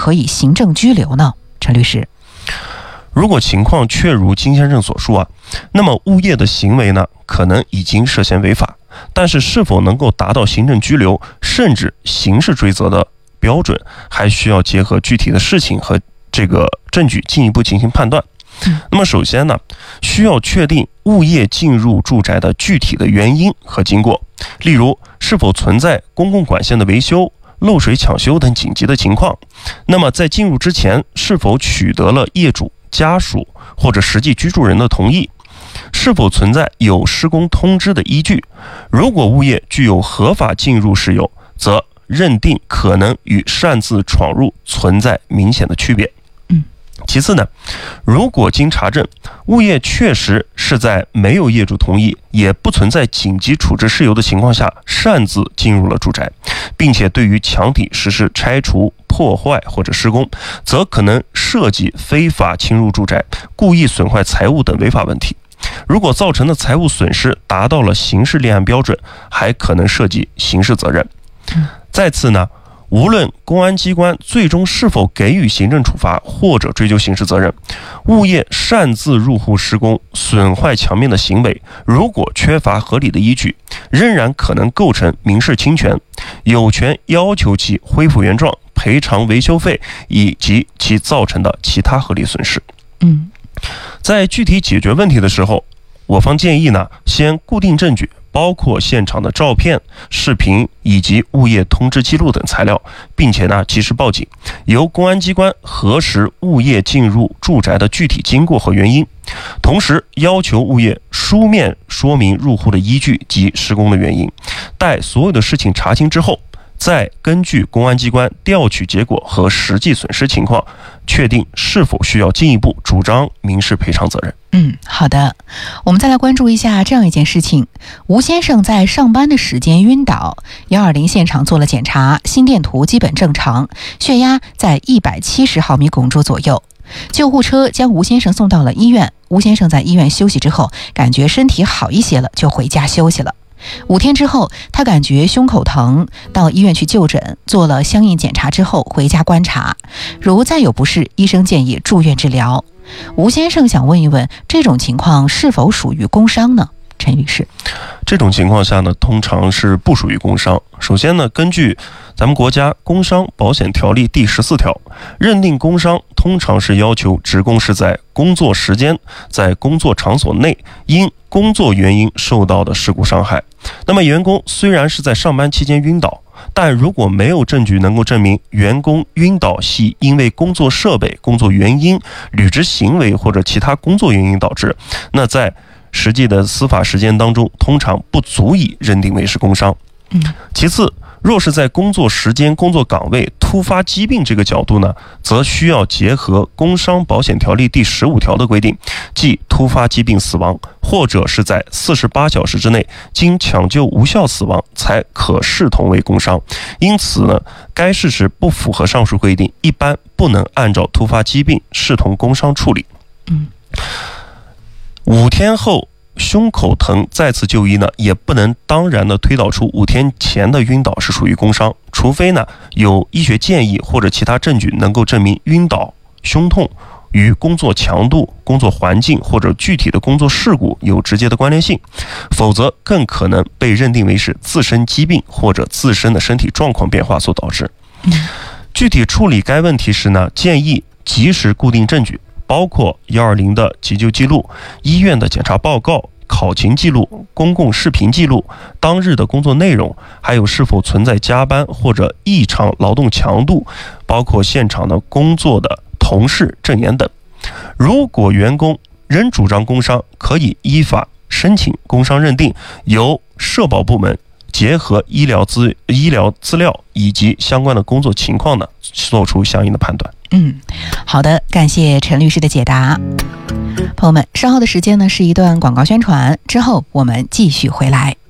可以行政拘留呢？陈律师， 如果情况确如金先生所述那么物业的行为呢，可能已经涉嫌违法，但是否能够达到行政拘留甚至刑事追责的标准，还需要结合具体的事情和这个证据进一步进行判断。那么首先呢，需要确定物业进入住宅的具体的原因和经过，例如是否存在公共管线的维修、漏水抢修等紧急的情况。那么在进入之前，是否取得了业主、家属或者实际居住人的同意，是否存在有施工通知的依据。如果物业具有合法进入事由，则认定可能与擅自闯入存在明显的区别。其次呢，如果经查证，物业确实是在没有业主同意，也不存在紧急处置事由的情况下擅自进入了住宅，并且对于墙体实施拆除、破坏或者施工，则可能涉及非法侵入住宅、故意损坏财物等违法问题。如果造成的财物损失达到了刑事立案标准，还可能涉及刑事责任。再次呢，无论公安机关最终是否给予行政处罚或者追究刑事责任，物业擅自入户施工、损坏墙面的行为，如果缺乏合理的依据，仍然可能构成民事侵权，有权要求其恢复原状、赔偿维修费以及其造成的其他合理损失。在具体解决问题的时候，我方建议呢，先固定证据，包括现场的照片、视频以及物业通知记录等材料，并且呢及时报警，由公安机关核实物业进入住宅的具体经过和原因，同时要求物业书面说明入户的依据及施工的原因。待所有的事情查清之后，再根据公安机关调取结果和实际损失情况，确定是否需要进一步主张民事赔偿责任。 好的，我们再来关注一下这样一件事情。吴先生在上班的时间晕倒，120现场做了检查，心电图基本正常，血压在170毫米汞柱左右。救护车将吴先生送到了医院，吴先生在医院休息之后，感觉身体好一些了，就回家休息了。5天之后，他感觉胸口疼，到医院去就诊，做了相应检查之后回家观察，如再有不适，医生建议住院治疗。吴先生想问一问，这种情况是否属于工伤呢？陈律师， 这种情况下呢，通常是不属于工伤。首先呢，根据咱们国家工伤保险条例第14条，认定工伤通常是要求职工是在工作时间、在工作场所内因工作原因受到的事故伤害。那么员工虽然是在上班期间晕倒，但如果没有证据能够证明员工晕倒系因为工作设备、工作原因、履职行为或者其他工作原因导致，那在实际的司法实践当中，通常不足以认定为是工伤。其次，若是在工作时间、工作岗位突发疾病这个角度呢，则需要结合工伤保险条例第15条的规定，即突发疾病死亡，或者是在48小时之内经抢救无效死亡，才可视同为工伤。因此呢，该事实不符合上述规定，一般不能按照突发疾病视同工伤处理。5天后胸口疼再次就医呢，也不能当然的推导出5天前的晕倒是属于工伤，除非呢有医学建议或者其他证据能够证明晕倒、胸痛与工作强度、工作环境或者具体的工作事故有直接的关联性，否则更可能被认定为是自身疾病或者自身的身体状况变化所导致。具体处理该问题时呢，建议及时固定证据，包括120的急救记录、医院的检查报告、考勤记录、公共视频记录、当日的工作内容，还有是否存在加班或者异常劳动强度，包括现场的工作的同事证言等。如果员工仍主张工伤，可以依法申请工伤认定，由社保部门结合医疗资料以及相关的工作情况呢，做出相应的判断。 好的，感谢陈律师的解答。朋友们，稍后的时间呢是一段广告宣传，之后我们继续回来。